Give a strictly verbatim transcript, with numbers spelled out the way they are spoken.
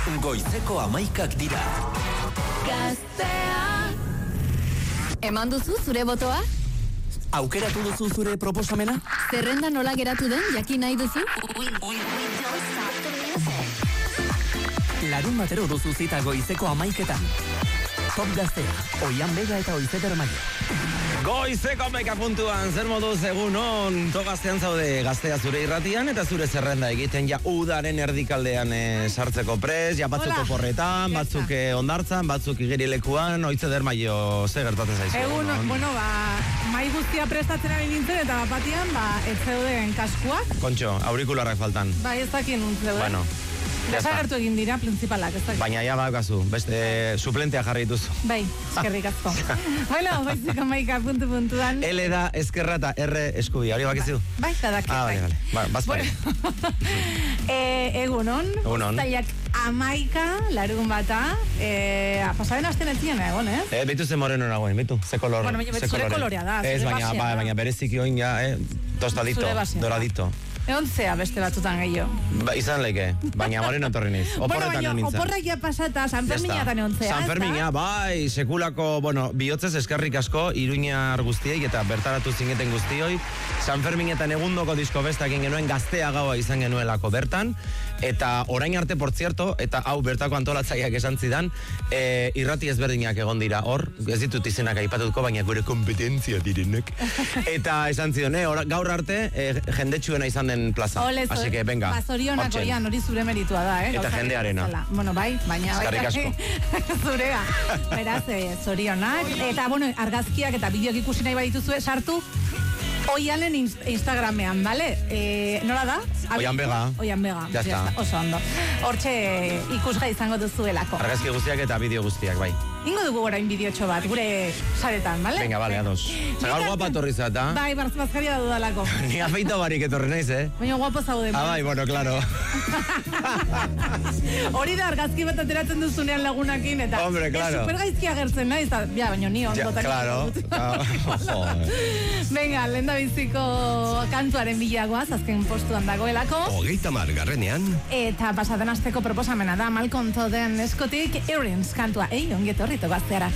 Goizeko hamaikak dira. Gaztea. Eman duzu zure botoa? Aukeratu duzu zure proposamena? Zerrenda nola geratu den, jakin nahi duzu? Larun batero duzu zita goizeko hamaiketan. Top Gaztea, Oian Bega eta Oizeter Maia. Goizeko hamaika puntuan, zer moduz egun on, Top Gaztean zaude Gaztea zure irratian eta zure zerrenda egiten ja udaren erdikaldean e, sartzeko prez, ja batzuk oporretan, batzuk e, ondartzan, batzuk igerilekuan, Oizeter Maio, ze gertatzen zaizu? Egun, no? bueno, ba, mai guztia prestatzen ari nintzen eta batian, ba, ez zeuden kaskuak. Kontxo, aurikularrak faltan. Bai, ez dakien nuntzeuden. Bueno. Desagertu egin dira, principalak, ez dakit. Baina ja bakazu, beste suplentea jarri dituzu. Bai, eskerrik asko. Bueno, goizeko hamaika puntu puntuan. L da eskerra eta R eskubia, hori bakizu? Bai, da dakit. Ah, bai, bai. Ba, bazpai. e, egun on. Egun on. Zaiak hamaika, larun bata. E, pasaren asten etzien egon, eh? Eh, bitu ze moreno nagoen, bitu, ze kolor. Bueno, baina zure kolorea da, ez, zure baina, basia ba, da. baina bereziki oin ja, eh, tostadito, doradito. Egon zea beste batzutan gehiago. Ba, izan leike, baina moreno torri niz. Oporretan bueno, nintzen. Oporrak ja pasata, San Ferminatan egon zea. San Fermina, bai, sekulako, bueno, bihotzez eskerrik asko, Iruñar guztiei eta bertaratu zineten guztioi. San Ferminetan egundoko disko bestakin genuen Gaztea gaua izan genuelako bertan. Eta orain arte, por cierto, eta hau bertako antolatzaileak esan zidan, e, irrati ezberdinak egon dira hor, ez ditut izenak aipatuko, baina gure kompetentzia direnek. Eta esan zidan, eh, gaur arte, e, jendetsuena izan den plaza. Ole, así que, venga. Bazorionak oian, hori zure meritua da, eh? Eta jendearena. Bueno, bai, baina... Eskarrik asko. Zurea. Beraz, eh, zorionak. Eta, bueno, argazkiak eta bideok ikusi nahi badituzue, sartu Oianen Instagramean, bale? E, nola da? Oian Bega. Oian Bega. Ya está. Oso ondo. Hortxe ikusgai izango duzuelako. Argazki guztiak eta bideo guztiak, bai. Ingo dugu orain bideotxo bat, gure saretan, bale? Venga, bale, ados. Zagal guapa etorri zata. Bai, barzbazkaria da dudalako. Ni afeito barik etorri naiz, eh? Baina guapo zaude. Ah, bai, bueno, claro. Hori da argazki bat ateratzen duzunean lagunakin, eta... Hombre, claro. Supergaizki agertzen naiz, eta, ja, baina ni ondo. Ja, claro. Venga, lehen da biziko kantuaren bilagoaz, azken postuan dagoelako. Hogeita margarrenean. Eta pasaten asteko proposamena da, Malcolm Toden eskotik, Earrings kantua. Ei, ongetorri Gazteara.